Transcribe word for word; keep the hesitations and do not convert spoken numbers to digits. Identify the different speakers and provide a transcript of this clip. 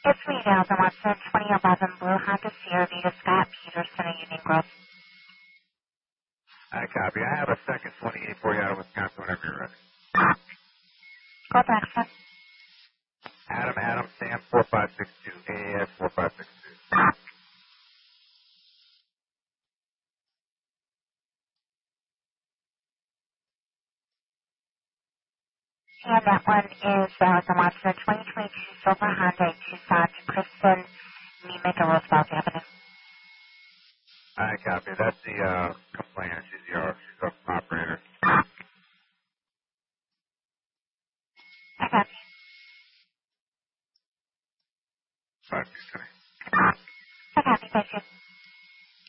Speaker 1: It's me, Dalton Watson, twenty eleven Blue Honda C R V to Scott Peterson of Union Grove.
Speaker 2: I copy. I have a second twenty-eight for you out of Wisconsin whenever you're ready.
Speaker 1: Go back, son.
Speaker 2: Adam, Adam, Sam, four five six two, A A S four five six two.
Speaker 1: And that one is Dalton Watson, twenty twenty-two Silver Honda Tucson to Kristen Nemick of Roosevelt Avenue.
Speaker 2: I copy. That's the uh, complaint.